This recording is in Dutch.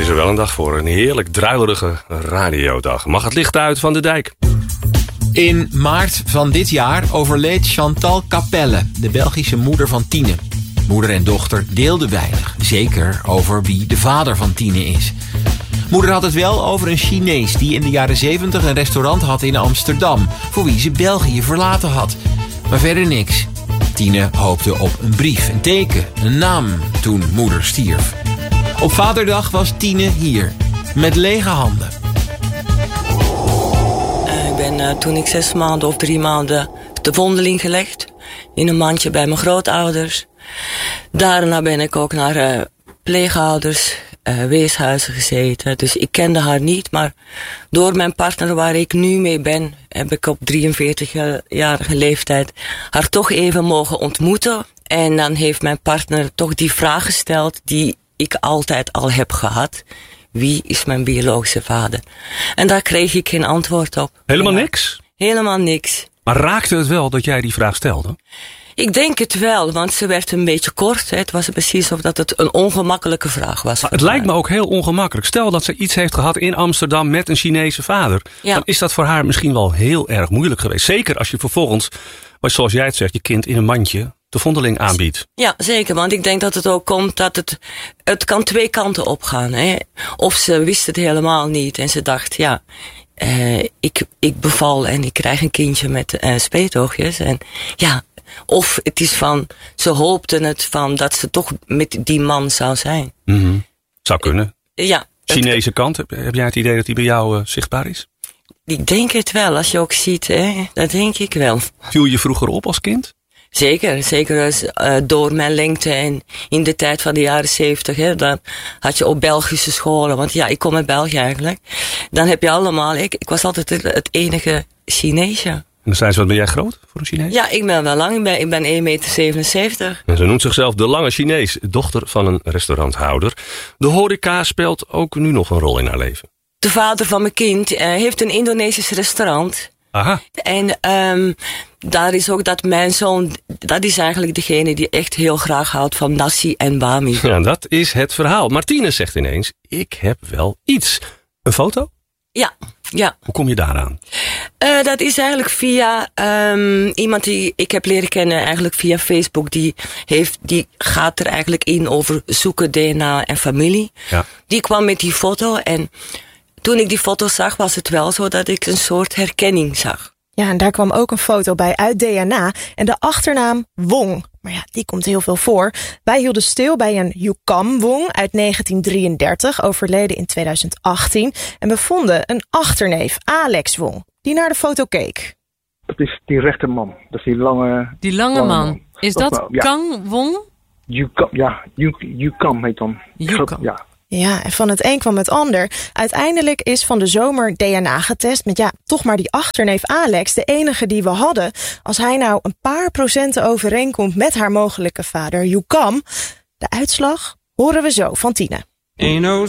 is er wel een dag voor. Een heerlijk druilerige radiodag. Mag het licht uit van de dijk. In maart van dit jaar overleed Chantal Capelle, de Belgische moeder van Tine. Moeder en dochter deelden weinig, zeker over wie de vader van Tine is. Moeder had het wel over een Chinees die in de jaren 70 een restaurant had in Amsterdam, voor wie ze België verlaten had. Maar verder niks. Tine hoopte op een brief, een teken, een naam toen moeder stierf. Op Vaderdag was Tine hier, met lege handen. Ik ben toen ik 6 maanden of 3 maanden de vondeling gelegd. In een mandje bij mijn grootouders. Daarna ben ik ook naar pleegouders, weeshuizen gezeten. Dus ik kende haar niet, maar door mijn partner waar ik nu mee ben, heb ik op 43-jarige leeftijd haar toch even mogen ontmoeten. En dan heeft mijn partner toch die vraag gesteld die ik altijd al heb gehad. Wie is mijn biologische vader? En daar kreeg ik geen antwoord op. Helemaal niks? Helemaal niks. Maar raakte het wel dat jij die vraag stelde? Ik denk het wel, want ze werd een beetje kort. Het was precies of dat het een ongemakkelijke vraag was. Maar het lijkt me ook heel ongemakkelijk. Stel dat ze iets heeft gehad in Amsterdam met een Chinese vader. Ja. Dan is dat voor haar misschien wel heel erg moeilijk geweest. Zeker als je vervolgens, zoals jij het zegt, je kind in een mandje de vondeling aanbiedt. Ja, zeker. Want ik denk dat het ook komt dat het kan 2 kanten opgaan. Hè. Of ze wist het helemaal niet en ze dacht, ja, ik beval en ik krijg een kindje met speetoogjes. En ja, of het is van, ze hoopten het van dat ze toch met die man zou zijn. Mm-hmm. Zou kunnen. Ja. Chinese kant, heb jij het idee dat die bij jou zichtbaar is? Ik denk het wel, als je ook ziet, hè, dat denk ik wel. Viel je vroeger op als kind? Zeker door mijn lengte en in de tijd van de jaren 70, hè, dan had je op Belgische scholen, want ja, ik kom uit België eigenlijk. Dan heb je allemaal, ik was altijd het enige Chineesje. En dan zei ze, wat ben jij groot voor een Chinees? Ja, ik ben wel lang, ik ben 1,77 meter. En ze noemt zichzelf de lange Chinees, dochter van een restauranthouder. De horeca speelt ook nu nog een rol in haar leven. De vader van mijn kind heeft een Indonesisch restaurant. Aha. En daar is ook dat mijn zoon, dat is eigenlijk degene die echt heel graag houdt van nasi en bami. Ja, dat is het verhaal. Martine zegt ineens, ik heb wel iets. Een foto? Ja. Hoe kom je daaraan? Dat is eigenlijk via iemand die ik heb leren kennen, eigenlijk via Facebook. Die gaat er eigenlijk in over zoeken DNA en familie. Ja. Die kwam met die foto en toen ik die foto zag, was het wel zo dat ik een soort herkenning zag. Ja, en daar kwam ook een foto bij uit DNA en de achternaam Wong. Maar ja, die komt heel veel voor. Wij hielden stil bij een Yukam Wong uit 1933, overleden in 2018. En we vonden een achterneef, Alex Wong, die naar de foto keek. Dat is die rechterman. Dat is die lange... Die lange man. Is dat ja. Kang Wong? Yukam heet dan. Yukam. Ja. Ja, en van het een kwam het ander. Uiteindelijk is van de zomer DNA getest met toch maar die achterneef Alex, de enige die we hadden. Als hij nou een paar procenten overeenkomt met haar mogelijke vader Yukam, de uitslag horen we zo van Tine.